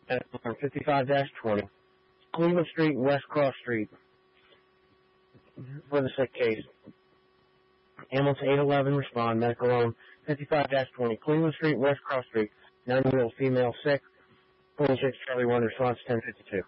at 55-20, Cleveland Street, West Cross Street, for the sick case. Ambulance 811, respond, medical room 55-20, Cleveland Street, West Cross Street, 9-year-old female sick, 26 Charlie 1, response 1052.